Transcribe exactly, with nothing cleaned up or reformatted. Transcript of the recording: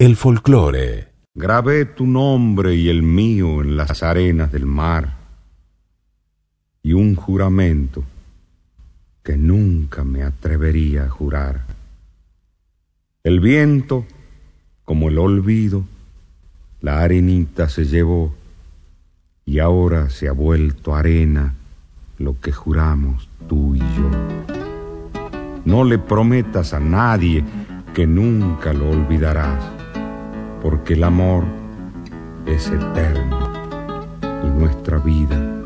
El folclore. Grabé tu nombre y el mío en las arenas del mar, y un juramento que nunca me atrevería a jurar. El viento, como el olvido, la arenita se llevó, y ahora se ha vuelto arena lo que juramos tú y yo. No le prometas a nadie que nunca lo olvidarás, porque el amor es eterno y nuestra vida